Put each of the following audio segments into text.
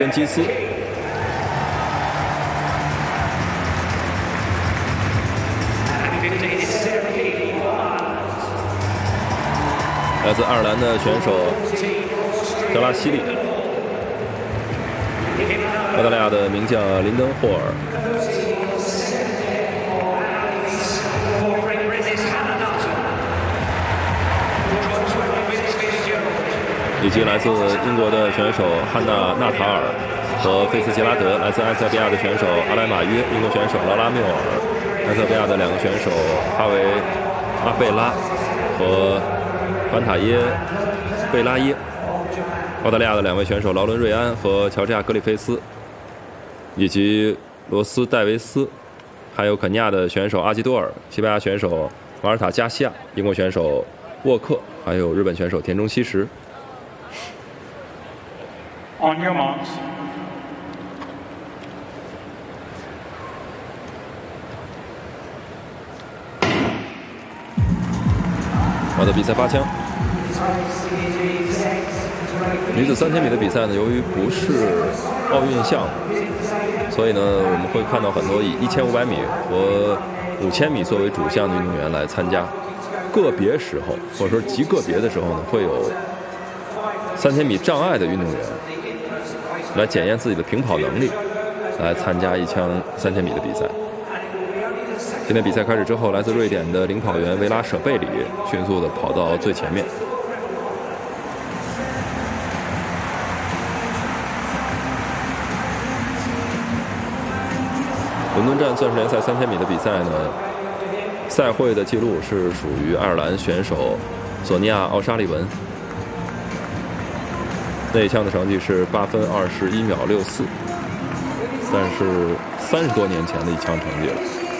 跟基斯。来自爱尔兰的选手德拉西利，澳大利亚的名将林登霍尔，以及来自英国的选手汉娜·纳塔尔和菲茨杰拉德，来自埃塞俄比亚的选手阿莱马约，英国选手劳拉缪尔，埃塞俄比亚的2个选手哈维·阿贝拉和凡塔耶·贝拉耶，澳大利亚的2位选手劳伦·瑞安和乔治亚·格里菲斯，以及罗斯·戴维斯，还有肯尼亚的选手阿基多尔，西班牙选手马尔塔·加西亚，英国选手沃克，还有日本选手田中希实。 On your marks. 好的，比赛发枪。女子3000米的比赛呢，由于不是奥运项目，所以呢，我们会看到很多以1500米和5000米作为主项的运动员来参加。个别时候，或者说极个别的时候呢，会有3000米障碍的运动员来检验自己的平跑能力，来参加一枪3000米的比赛。今天比赛开始之后，来自瑞典的领跑员维拉舍贝里迅速地跑到最前面。伦敦站钻石联赛3000米的比赛呢，赛会的记录是属于爱尔兰选手索尼娅·奥沙利文。那一枪的成绩是8分21秒64，但是30多年前的一枪成绩了。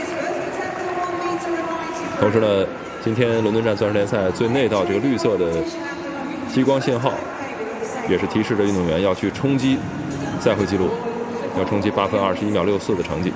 同时呢，今天伦敦站钻石联赛最内道这个绿色的激光信号，也是提示着运动员要去冲击赛会纪录，要冲击8分21秒64的成绩。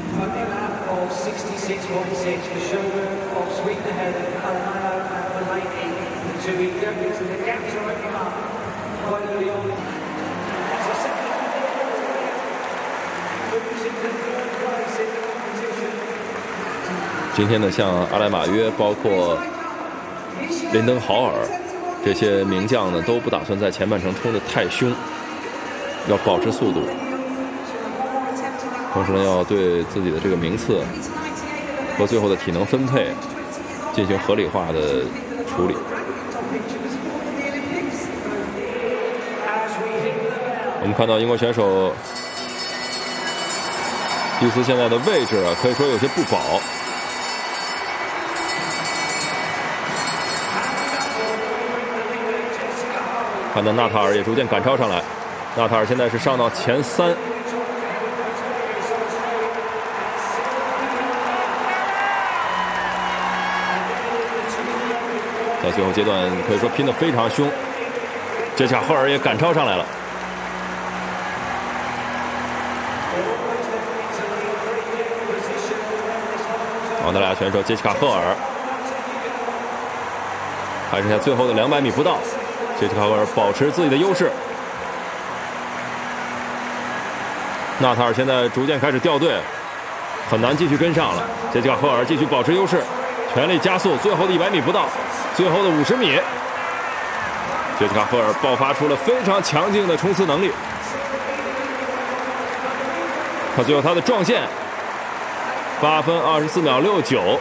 今天呢，像阿莱马约，包括林登豪尔这些名将呢，都不打算在前半程冲得太凶，要保持速度，同时呢，要对自己的这个名次和最后的体能分配进行合理化的处理。我们看到英国选手基斯现在的位置啊，可以说有些不保。看到纳塔尔也逐渐赶超上来，纳塔尔现在是上到前3。在最后阶段可以说拼得非常凶，杰西卡·赫尔也赶超上来了。澳大利亚选手杰西卡·赫尔还剩下最后的200米不到，杰西卡·赫尔保持自己的优势。纳塔尔现在逐渐开始掉队，很难继续跟上了。杰西卡·赫尔继续保持优势，全力加速，最后的100米不到，最后的50米，杰西卡·赫尔爆发出了非常强劲的冲刺能力。他最后他的撞线8分24秒69，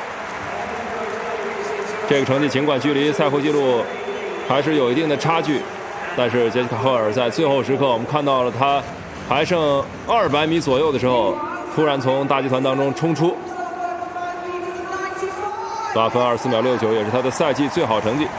这个成绩尽管距离赛会纪录还是有一定的差距，但是杰西卡·赫尔在最后时刻，我们看到了他还剩200米左右的时候，突然从大集团当中冲出，8分24秒69也是他的赛季最好成绩。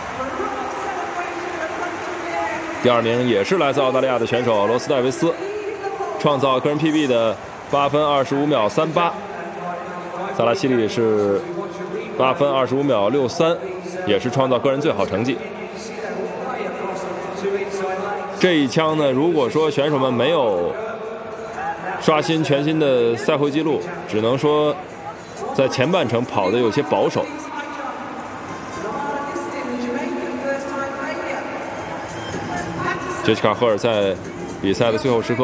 第2名也是来自澳大利亚的选手罗斯戴维斯，创造个人 PB 的8分25秒38。萨拉西利是8分25秒63，也是创造个人最好成绩。这一枪呢，如果说选手们没有刷新全新的赛会纪录，只能说在前半程跑得有些保守。杰西卡·赫尔在比赛的最后时刻